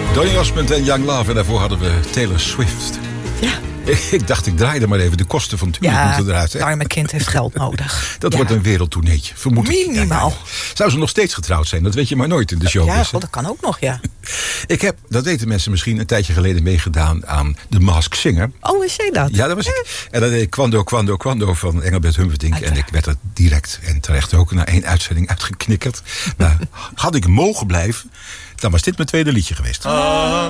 Donny Osmond en Young Love. En daarvoor hadden we Taylor Swift. Ja. Ik dacht, ik draaide maar even. De kosten van Tulip moeten eruit. Het arme kind heeft geld nodig. Dat wordt een wereldtourneetje, vermoed ik. Minimaal. Ja. Zou ze nog steeds getrouwd zijn? Dat weet je maar nooit in de show. Ja, dat kan ook nog, ja. Ik heb, dat weten mensen misschien, een tijdje geleden meegedaan aan The Masked Singer. Oh, is jij dat? Ja, dat was ik. En dat deed ik Kwando van Engelbert Humperdinck. En ik werd er direct en terecht ook na 1 uitzending uitgeknikkerd. Nou, had ik mogen blijven, dan was dit mijn tweede liedje geweest.